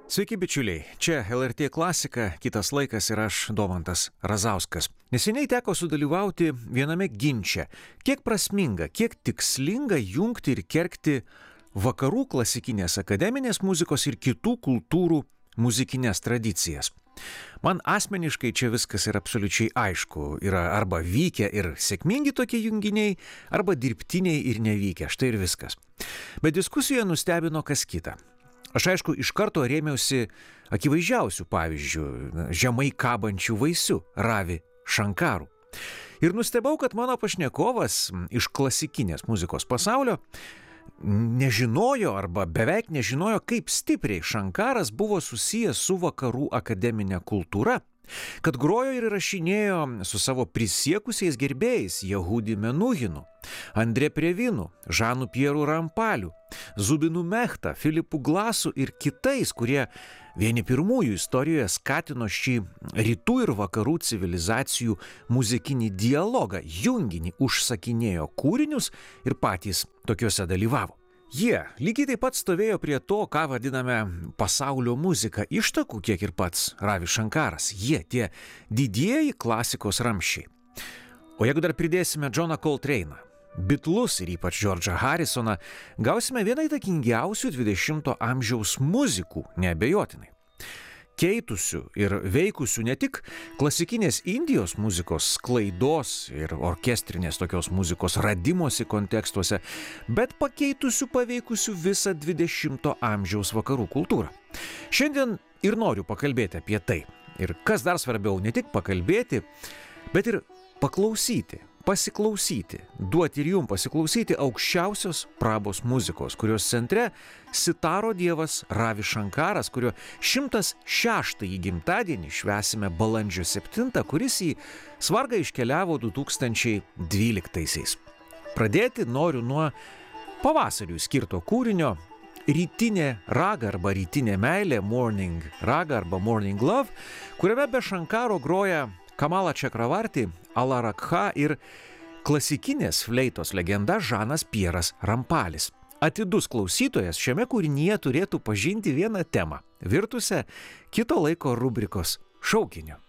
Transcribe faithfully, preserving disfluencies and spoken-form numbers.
Sveiki bičiuliai, čia L R T klasika, kitas laikas ir aš, Domantas Razauskas. Neseniai teko sudalyvauti viename ginče. Kiek prasminga, kiek tikslinga jungti ir kergti vakarų klasikinės akademinės muzikos ir kitų kultūrų muzikinės tradicijas. Man asmeniškai čia viskas yra absoliučiai aišku. Yra arba vykę ir sėkmingi tokie junginiai, arba dirbtiniai ir nevykę. Štai ir viskas. Bet diskusijoje nustebino kas kita. Aš aišku iš karto rėmiausi akivaizdžiausių pavyzdžių, žemai kabančių vaisių, Ravi Šankarų. Ir nustebau, kad mano pašnekovas iš klasikinės muzikos pasaulio nežinojo arba beveik nežinojo, kaip stipriai Šankaras buvo susijęs su vakarų akademinė kultūra, kad grojo ir rašinėjo su savo prisiekusiais gerbėjais Jehudi Menuhinu, Andre Previnu, Žanu Pieru Rampaliu, Zubinu Mechta, Filipu Glasu ir kitais, kurie vieni pirmųjų istorijoje skatino šį rytų ir vakarų civilizacijų muzikinį dialogą, junginį, užsakinėjo kūrinius ir patys tokiuose dalyvavo. Jie lygiai taip pat stovėjo prie to, ką vadiname pasaulio muzika, ištakų kiek ir pats Ravi Šankaras. Jie, tie didieji klasikos ramščiai. O jeigu dar pridėsime Johną Coltrane'ą, Beatlus ir ypač George'ą Harrisoną, gausime vieną įtakingiausių dvidešimto amžiaus muzikų, neabejotinai. Keitusių ir veikusių ne tik klasikinės Indijos muzikos sklaidos ir orkestrinės tokios muzikos radimosi kontekstuose, bet pakeitusių, paveikusių visą dvidešimto amžiaus vakarų kultūrą. Šiandien ir noriu pakalbėti apie tai. Ir kas dar svarbiau, ne tik pakalbėti, bet ir paklausyti, pasiklausyti, duoti ir jums pasiklausyti aukščiausios prabos muzikos, kurios centre sitaro dievas Ravi Šankaras, kurio šimtas šeštąjį gimtadienį švęsime balandžio septintą, kuris į svargą iškeliavo du tūkstančiai dvyliktaisiais. Pradėti noriu nuo pavasariui skirto kūrinio Rytinė raga arba Rytinė meilė, Morning raga arba Morning love, kuriame be Šankaro groja Kamala Čakravarti, Ala Rakha ir klasikinės fleitos legenda Žanas Pieras Rampalis. Atidus klausytojas šiame kūrinyje turėtų pažinti vieną temą, virtusią kito laiko rubrikos šaukiniu.